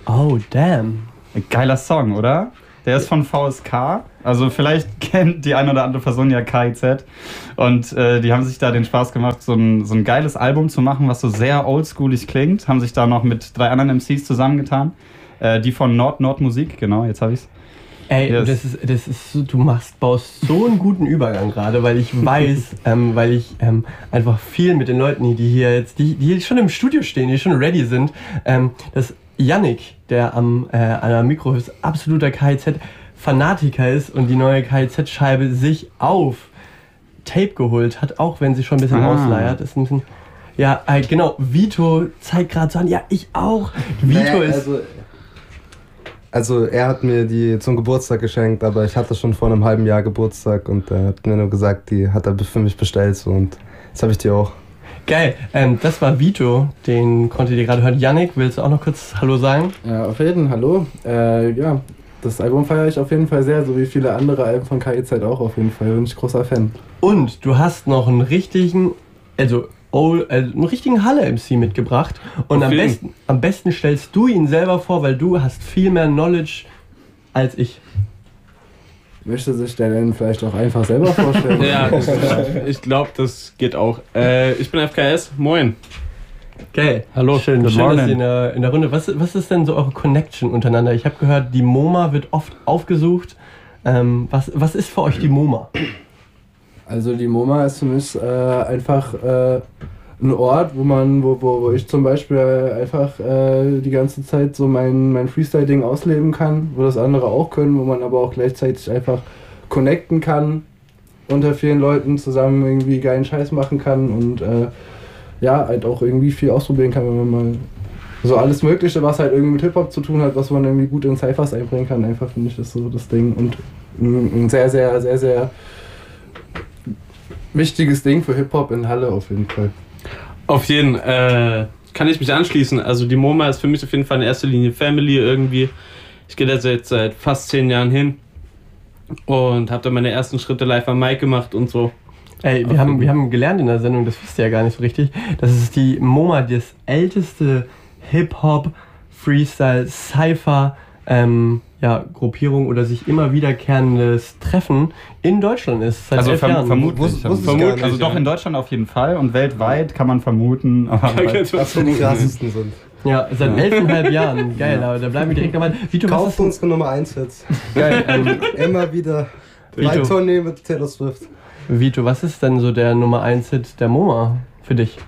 Oh, damn. Geiler Song, oder? Der ist von VSK. Also vielleicht kennt die eine oder andere Person ja KIZ. Und die haben sich da den Spaß gemacht, so ein geiles Album zu machen, was so sehr oldschoolig klingt. Haben sich da noch mit 3 anderen MCs zusammengetan. Die von Nord Musik, genau, jetzt habe ich's. Ey, yes. das ist so, du baust so einen guten Übergang gerade, weil ich weiß, weil ich einfach viel mit den Leuten, die hier jetzt, die schon im Studio stehen, die schon ready sind, dass Yannick, der an der Mikro ist, absoluter KIZ-Fanatiker ist und die neue KIZ-Scheibe sich auf Tape geholt hat, auch wenn sie schon ein bisschen ausleiert. Ist ein bisschen, ja, genau, Vito zeigt gerade so an, ja, ich auch. Vito ist... Also er hat mir die zum Geburtstag geschenkt, aber ich hatte schon vor einem halben Jahr Geburtstag und er hat mir nur gesagt, die hat er für mich bestellt so, und jetzt habe ich die auch. Geil, das war Vito, den konntet ihr gerade hören. Yannick, willst du auch noch kurz Hallo sagen? Ja, auf jeden Fall, hallo. Ja, das Album feiere ich auf jeden Fall sehr, so wie viele andere Alben von KIZ auch auf jeden Fall, bin ich großer Fan. Und du hast noch einen richtigen, einen richtigen Halle-MC mitgebracht und am besten stellst du ihn selber vor, weil du hast viel mehr Knowledge als ich. Möchte sich der denn vielleicht auch einfach selber vorstellen? Ja, ich glaube, das geht auch. Ich bin FKS, moin. Geil. Hallo. Schön, dass ihr in der Runde. Was ist denn so eure Connection untereinander? Ich habe gehört, die MoMA wird oft aufgesucht. Was ist für euch die MoMA? Also die MoMA ist für mich einfach ein Ort, wo ich zum Beispiel einfach die ganze Zeit so mein Freestyle-Ding ausleben kann, wo das andere auch können, wo man aber auch gleichzeitig einfach connecten kann, unter vielen Leuten zusammen irgendwie geilen Scheiß machen kann und ja, halt auch irgendwie viel ausprobieren kann, wenn man mal so alles Mögliche, was halt irgendwie mit Hip-Hop zu tun hat, was man irgendwie gut in Cyphers einbringen kann, einfach finde ich das so das Ding und ein sehr, sehr, sehr, sehr wichtiges Ding für Hip-Hop in Halle auf jeden Fall. Auf jeden kann ich mich anschließen. Also die MoMA ist für mich auf jeden Fall in erster Linie Family irgendwie. Ich gehe da jetzt seit fast 10 Jahren hin und habe da meine ersten Schritte live am Mic gemacht und so. Ey, wir haben gelernt in der Sendung, das wisst ihr ja gar nicht so richtig, dass es die MoMA, das älteste Hip-Hop, Freestyle, Cypher, Gruppierung oder sich immer wiederkehrendes Treffen in Deutschland ist. Seit 11 Jahren. Vermutlich. Also doch in Deutschland auf jeden Fall und weltweit kann man vermuten. Was für die krassesten sind. Ja, seit 11,5 Jahren. Geil, aber da bleiben wir direkt dabei. Vito, kauft unsere Nummer 1 Hits. Geil. Immer wieder. Bei Tournee mit Taylor Swift. Vito, was ist denn so der Nummer 1 Hit der MoMA für dich?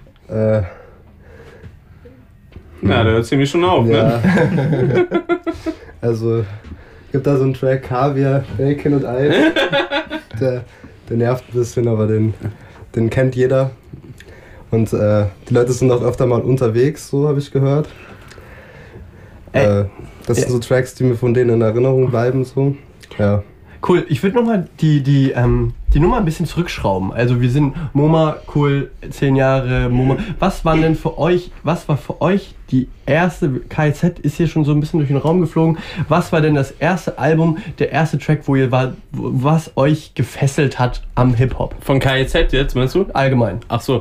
Ja, der hört ziemlich schon auf, ja. Ne? Also, gibt da so einen Track, Kaviar, Bacon und Eis. Der nervt ein bisschen, aber den kennt jeder. Und die Leute sind auch öfter mal unterwegs, so habe ich gehört. Das sind so Tracks, die mir von denen in Erinnerung bleiben, so. Ja. Cool, ich würde nochmal die Nummer ein bisschen zurückschrauben. Also wir sind MoMA, cool, 10 Jahre MoMA. Was war für euch die erste, KIZ ist hier schon so ein bisschen durch den Raum geflogen. Was war denn das erste Album, der erste Track, was euch gefesselt hat am Hip-Hop? Von KIZ jetzt, meinst du? Allgemein. Ach so.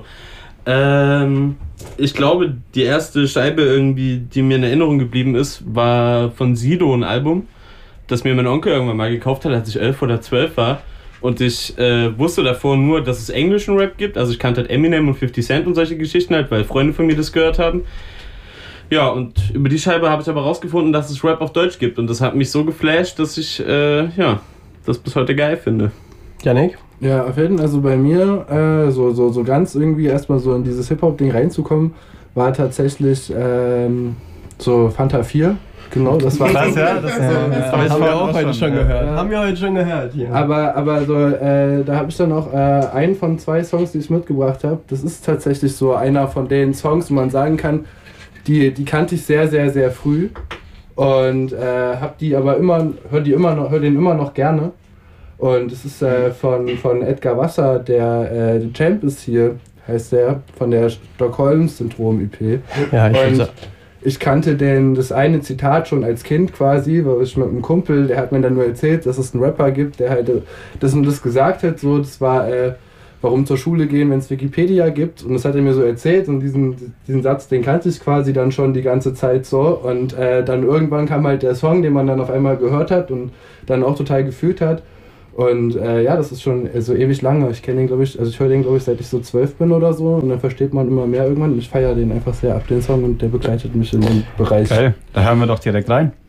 Ich glaube, die erste Scheibe irgendwie, die mir in Erinnerung geblieben ist, war von Sido ein Album, das mir mein Onkel irgendwann mal gekauft hat, als ich 11 oder 12 war. Und ich wusste davor nur, dass es englischen Rap gibt. Also ich kannte halt Eminem und 50 Cent und solche Geschichten halt, weil Freunde von mir das gehört haben. Ja, und über die Scheibe habe ich aber rausgefunden, dass es Rap auf Deutsch gibt. Und das hat mich so geflasht, dass ich das bis heute geil finde. Yannick? Ja, auf jeden Fall, also bei mir, so ganz irgendwie erstmal so in dieses Hip-Hop-Ding reinzukommen, war tatsächlich so Fanta 4. Genau, das war krass, ja. Das haben wir auch heute schon gehört. Ja. Haben wir heute schon gehört hier. Aber so, da habe ich dann auch einen von 2 Songs, die ich mitgebracht habe. Das ist tatsächlich so einer von den Songs, wo man sagen kann, die kannte ich sehr, sehr, sehr früh und hab die aber höre den immer noch gerne. Und es ist von Edgar Wasser, der Champ ist hier, heißt der, von der Stockholm-Syndrom-EP. Ja, ich kannte das eine Zitat schon als Kind quasi, weil ich mit einem Kumpel, der hat mir dann nur erzählt, dass es einen Rapper gibt, der halt das und das gesagt hat. So, das war warum zur Schule gehen, wenn es Wikipedia gibt. Und das hat er mir so erzählt und diesen Satz, den kannte ich quasi dann schon die ganze Zeit so. Und dann irgendwann kam halt der Song, den man dann auf einmal gehört hat und dann auch total gefühlt hat. Und ja, das ist schon so ewig lange. Ich kenne den, glaube ich, also ich höre den, glaube ich, seit ich so 12 bin oder so. Und dann versteht man immer mehr irgendwann. Und ich feiere den einfach sehr ab, den Song. Und der begleitet mich in dem Bereich. Okay, da hören wir doch direkt rein.